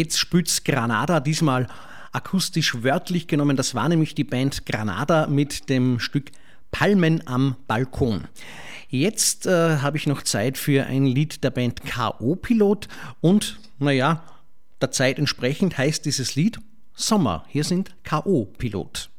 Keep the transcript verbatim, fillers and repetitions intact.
Jetzt spielt's Granada, diesmal akustisch wörtlich genommen. Das war nämlich die Band Granada mit dem Stück Palmen am Balkon. Jetzt äh, habe ich noch Zeit für ein Lied der Band K O-Pilot und, naja, der Zeit entsprechend heißt dieses Lied Sommer. Hier sind K O-Pilot.